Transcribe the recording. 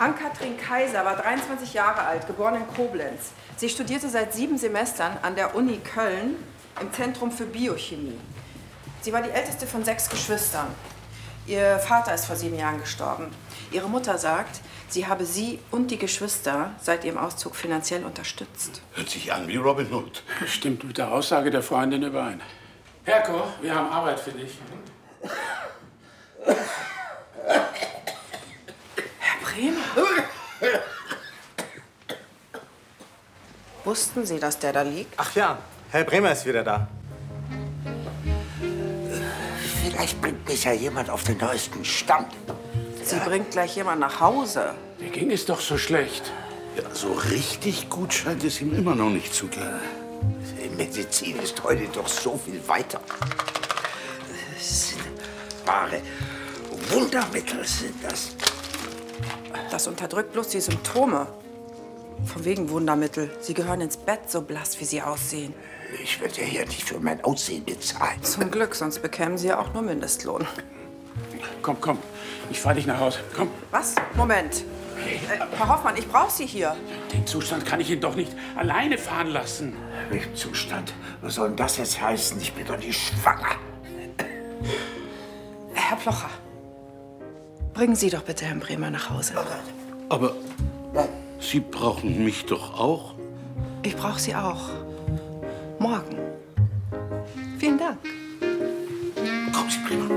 Ann-Kathrin Kaiser war 23 Jahre alt, geboren in Koblenz. Sie studierte seit 7 Semestern an der Uni Köln im Zentrum für Biochemie. Sie war die älteste von 6 Geschwistern. Ihr Vater ist vor 7 Jahren gestorben. Ihre Mutter sagt, sie habe sie und die Geschwister seit ihrem Auszug finanziell unterstützt. Hört sich an wie Robin Hood. Stimmt mit der Aussage der Freundin überein. Herko, wir haben Arbeit für dich. Herr Bremer? Wussten Sie, dass der da liegt? Ach ja, Herr Bremer ist wieder da. Vielleicht bringt mich ja jemand auf den neuesten Stand. Sie bringt gleich jemand nach Hause. Mir ging es doch so schlecht. Ja, so richtig gut scheint es ihm immer noch nicht zu gehen. Die Medizin ist heute doch so viel weiter. Wahre Wundermittel sind das. Das unterdrückt bloß die Symptome. Von wegen Wundermittel. Sie gehören ins Bett, so blass, wie Sie aussehen. Ich werde ja hier nicht für mein Aussehen bezahlen. Zum Glück, sonst bekämen Sie ja auch nur Mindestlohn. Komm, komm. Ich fahr dich nach Hause. Komm. Was? Moment. Herr Hoffmann, ich brauche Sie hier. Den Zustand kann ich ihn doch nicht alleine fahren lassen. Welchen Zustand? Was soll denn das jetzt heißen? Ich bin doch nicht schwanger. Herr Plocher, bringen Sie doch bitte Herrn Bremer nach Hause. Aber Sie brauchen mich doch auch. Ich brauche Sie auch. Morgen. Vielen Dank. Kommen Sie, Bremer.